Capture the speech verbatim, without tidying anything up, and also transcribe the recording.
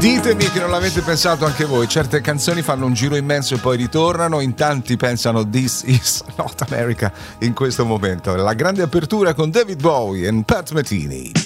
Ditemi che non l'avete pensato anche voi. Certe canzoni fanno un giro immenso e poi ritornano. In tanti pensano This is not America in questo momento. La grande apertura con David Bowie e Pat Metheny.